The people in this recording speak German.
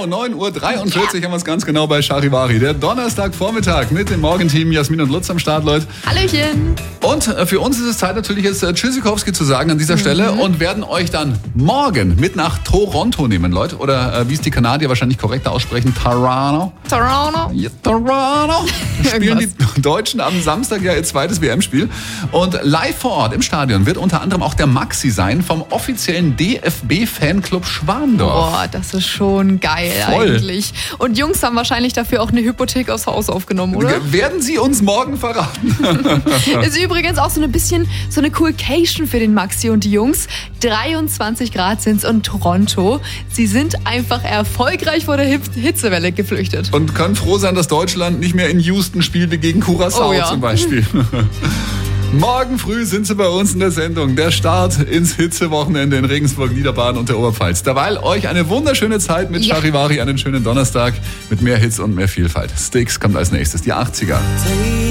Genau, 9:43 Uhr haben wir es ganz genau bei Charivari. Der Donnerstagvormittag mit dem Morgenteam Jasmin und Lutz am Start, Leute. Hallöchen. Und für uns ist es Zeit natürlich jetzt Tschüssikowski zu sagen an dieser Stelle und werden euch dann morgen mit nach Toronto nehmen, Leute. Oder wie es die Kanadier wahrscheinlich korrekter aussprechen, Toronto. Ja, Toronto. Spielen die Deutschen am Samstag ja ihr zweites WM-Spiel. Und live vor Ort im Stadion wird unter anderem auch der Maxi sein vom offiziellen DFB-Fanclub Schwandorf. Boah, das ist schon geil eigentlich. Und Jungs haben wahrscheinlich dafür auch eine Hypothek aufs Haus aufgenommen, oder? Werden sie uns morgen verraten? Ist übrigens auch so eine Coolcation für den Maxi und die Jungs. 23 Grad sind's in Toronto. Sie sind einfach erfolgreich vor der Hitzewelle geflüchtet. Und können froh sein, dass Deutschland nicht mehr in Houston spielt wie gegen Curaçao zum Beispiel. Morgen früh sind sie bei uns in der Sendung. Der Start ins Hitzewochenende in Regensburg, Niederbayern und der Oberpfalz. Derweil euch eine wunderschöne Zeit mit Charivari, einen schönen Donnerstag mit mehr Hits und mehr Vielfalt. Styx kommt als nächstes, die 80er.